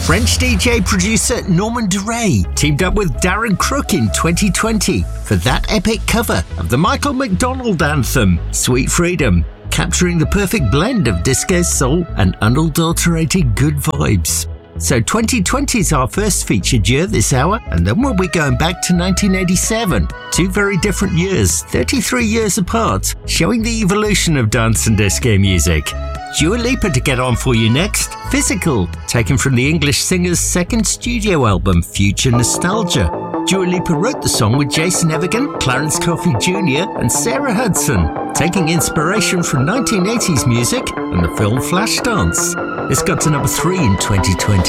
French DJ producer Norman Doray teamed up with Darren Crook in 2020 for that epic cover of the Michael McDonald anthem, Sweet Freedom, capturing the perfect blend of disco soul and unadulterated good vibes. So 2020 is our first featured year this hour, and then we'll be going back to 1987. Two very different years, 33 years apart, showing the evolution of dance and disco music. Dua Lipa to get on for you next. Physical, taken from the English singer's second studio album, Future Nostalgia. Dua Lipa wrote the song with Jason Evigan, Clarence Coffey Jr. and Sarah Hudson, taking inspiration from 1980s music and the film Flashdance. This got to number 3 in 2020.